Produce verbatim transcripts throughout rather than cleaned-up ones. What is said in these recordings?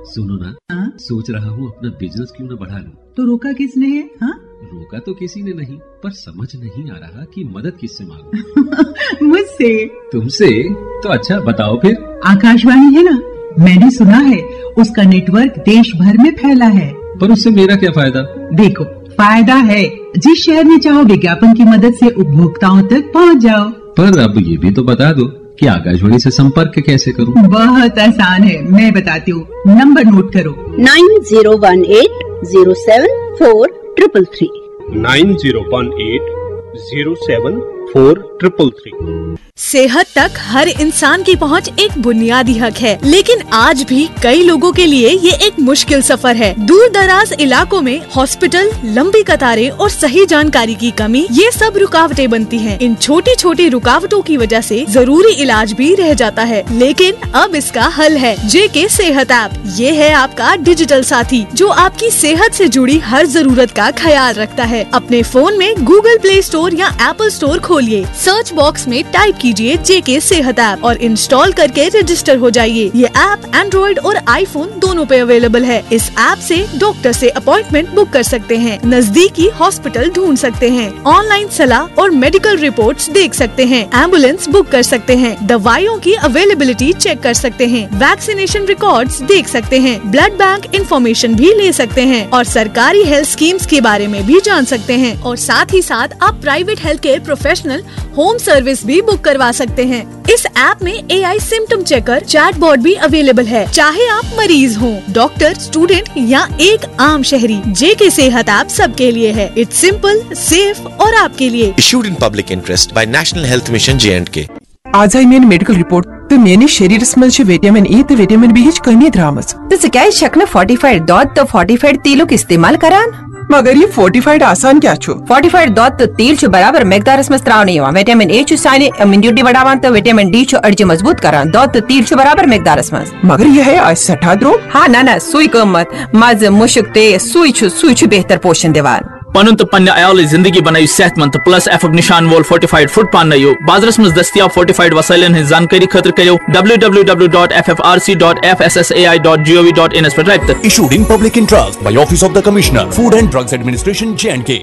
सुनो ना, हाँ? सोच रहा हूँ अपना बिजनेस क्यों न बढ़ा लूं। तो रोका किसने है? हाँ? रोका तो किसी ने नहीं, पर समझ नहीं आ रहा कि मदद किससे मांगूं। मुझसे। तुमसे? तो अच्छा बताओ फिर। आकाशवाणी है ना, मैंने सुना है उसका नेटवर्क देश भर में फैला है। पर उससे मेरा क्या फायदा? देखो, फायदा है, जिस शहर में चाहो विज्ञापन की मदद से उपभोक्ताओं तक पहुंच जाओ। पर अब ये भी तो बता दो कि आकाशवाणी से संपर्क कैसे करूं? बहुत आसान है, मैं बताती हूँ। नंबर नोट करो, nine zero one eight zero seven four triple three. Nine zero one eight zero seven four triple three. सेहत तक हर इंसान की पहुंच एक बुनियादी हक है, लेकिन आज भी कई लोगों के लिए ये एक मुश्किल सफर है। दूर दराज इलाकों में हॉस्पिटल, लंबी कतारें और सही जानकारी की कमी, ये सब रुकावटें बनती हैं। इन छोटी छोटी रुकावटों की वजह से जरूरी इलाज भी रह जाता है, लेकिन अब इसका हल है जेके सेहत ऐप। ये है आपका डिजिटल साथी जो आपकी सेहत से जुड़ी हर जरूरत का ख्याल रखता है। अपने फोन में गूगल प्ले स्टोर या एप्पल स्टोर खोलिए, सर्च बॉक्स में टाइप कीजिए जेके सेहत ऐप और इंस्टॉल करके रजिस्टर हो जाइए। ये ऐप एंड्रॉइड और आईफोन दोनों पे अवेलेबल है। इस ऐप से डॉक्टर से अपॉइंटमेंट बुक कर सकते हैं, नजदीकी हॉस्पिटल ढूंढ सकते हैं, ऑनलाइन सलाह और मेडिकल रिपोर्ट्स देख सकते हैं, एम्बुलेंस बुक कर सकते हैं, दवाइयों की अवेलेबिलिटी चेक कर सकते हैं, वैक्सीनेशन रिकॉर्ड्स देख सकते हैं, ब्लड बैंक इंफॉर्मेशन भी ले सकते हैं और सरकारी हेल्थ स्कीम्स के बारे में भी जान सकते हैं। और साथ ही साथ आप private health care professional home service भी बुक करवा सकते हैं। इस ऐप में एआई सिम्टम चेकर चैटबॉट भी अवेलेबल है। चाहे आप मरीज हो, डॉक्टर, स्टूडेंट या एक आम शहरी, जेके सेहत ऐप सबके लिए है। इट्स सिंपल, सेफ और आपके लिए। Issued in public interest by National Health Mission J and K. आज आई मेन मेडिकल रिपोर्ट तो मेरे शरीरस मज विटामिन ए तो विटामिन बी हिच कमी द्रामस तो क्या शक न फोर्टिफाइड दूध तो फोर्टिफाइड तेलुक इस्तेमाल करान। मगर ये फोर्टिफाइड आसान क्या छु? फोर्टिफाइड दूध तो तेल छु बराबर मिकदारस में त्राव नहीं हुआ। विटामिन ए छु साने इम्यूनिटी बढ़ावान तो विटामिन डी छु अर्जी मजबूत करान। दूध तो तेल छु बराबर मिकदारस में। मगर ये है आज सठा द्रो। हाँ ना ना सुई कमत मज मुशक ते सुई छु सुई छु बेहतर पोषण देवान। पनुन तो पन्ने आयाल जिंदगी बनायु सेहतमंद तो प्लस एफ निशान वोल फोर्टिफाइड फूड पानो बाजारस में दस्तियाब फोर्टिफाइड वसाइलन हज जानकारी खतर करो W W W dot F F R C dot F S S A I dot G O V dot in इस पर right. Issued in public interest by Office of the Commissioner, Food and Drugs Administration J and K.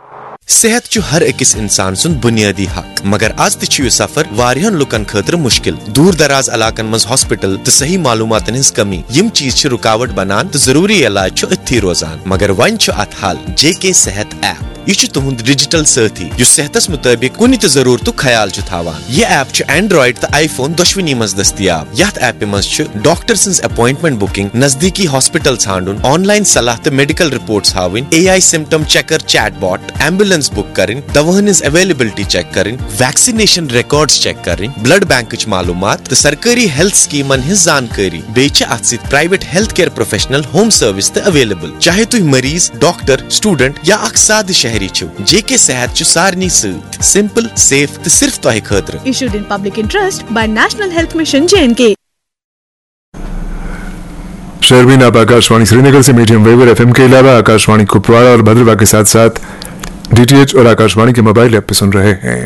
सेहत चु हर अकिस इंसान सुन बुनियादी हक, मगर आज तु यह सफर वारियन लुकन खतर मुश्किल। दूर दराज इलाकन मज हॉस्पिटल तो सही मालूमातन हिज कमी, यम चीज छु रुकावट बनान तो जरूरी इलाज छु अथी रोजान। मगर वन छु अत हल जेके सेहत ऐप। यह छु तुहुंद डिजिटल साथी जो सेहतस मुताबिक कुनि तो जरूरतु ख्याल छु थावान। यह ऐप छु एंड्रॉइड तो आईफोन दोशवनी मज दस्तियाब। यथ ऐप मज छु डॉक्टर सिंस अपॉइंटमेंट बुकिंग, नजदीकी हॉस्पिटल छांडुन, ऑनलाइन सलाह तो मेडिकल रिपोर्ट्स हावन, AI symptom checker chatbot, ambulance book करें, दवाहन अवेलेबिलिटी चेक करें, वैक्सीनेशन रिकॉर्ड्स चेक करें, ब्लड बैंक मालूमात तो सरकारी हेल्थ स्कीमन हिज जानकारी, बेचे अत सित private health care professional home service तो अवेलेबल। चाहे तुम मरीज, डॉक्टर, स्टूडेंट या अक साद शहरी छो, जेके सेहत छु सारनी सत सिंपल, सेफ तो सिर्फ तोहे खतर। Issued in public interest by National Health Mission J and K. शहरबीन आप आकाशवाणी श्रीनगर से मीडियम वेव और एफएम के अलावा आकाशवाणी कुपवाड़ा और भद्रवा के साथ साथ डीटीएच और आकाशवाणी के मोबाइल ऐप पे सुन रहे हैं।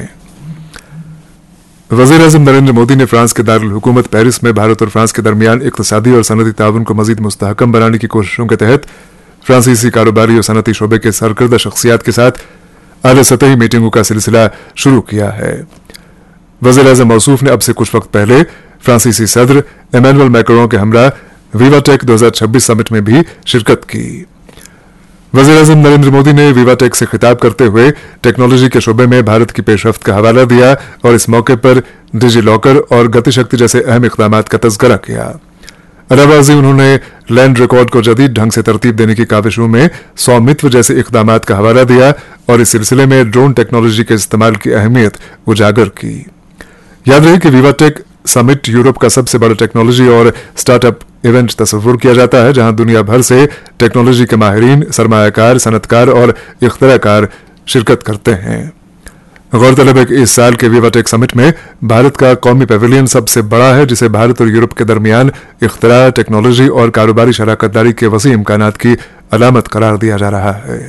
वज़ीर आज़म नरेंद्र मोदी ने फ्रांस के दारुल हुकूमत पेरिस में भारत और फ्रांस के दरमियान इक्तिसादी और सनती ताउन को मजीद मुस्तहकम बनाने की कोशिशों के तहत फ्रांसीसी कारोबारी और सनती शोबे के सरकर्दा शख्सियात के साथ आला सतही मीटिंगों का सिलसिला शुरू किया है। वज़ीर आज़म मौसूफ ने अब से कुछ वक्त पहले फ्रांसीसी सदर इमैनुअल मैक्रों के हमरा विवाटेक दो हजार छब्बीस समिट में भी शिरकत की। वज़ीर आज़म नरेंद्र मोदी ने विवाटेक से खिताब करते हुए टेक्नोलॉजी के शोबे में भारत की पेशरफ्त का हवाला दिया और इस मौके पर डिजी लॉकर और गतिशक्ति जैसे अहम इक़दाम का तज़किरा किया। अलावाजी उन्होंने लैंड रिकॉर्ड को जदीद ढंग से तरतीब देने की काविशों में स्वामित्व जैसे इक़दाम का हवाला दिया और इस सिलसिले में ड्रोन टेक्नोलॉजी के इस्तेमाल की अहमियत उजागर की। याद रहे कि विवाटेक समिट यूरोप का सबसे बड़ा टेक्नोलॉजी और स्टार्टअप इवेंट तस्वुर किया जाता है, जहां दुनिया भर से टेक्नोलॉजी के माहिरीन, सरमायाकार, सनतकार और इख्तराकार शिरकत करते हैं। गौरतलब है कि इस साल के विवाटेक समिट में भारत का कौमी पेविलियन सबसे बड़ा है, जिसे भारत और यूरोप के दरमियान इख्तरा, टेक्नोलॉजी और कारोबारी शराकतदारी के वसी इम्कानात की अलामत करार दिया जा रहा है।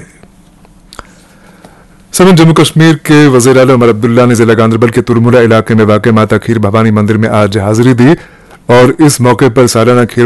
समेत जम्मू कश्मीर के वज़ीर आला उमर अब्दुल्ला ने जिला गांधरबल के तुरमुला इलाके में वाक़ माता खीर भवानी मंदिर में आज हाजिरी दी और इस मौके पर सालाना खीर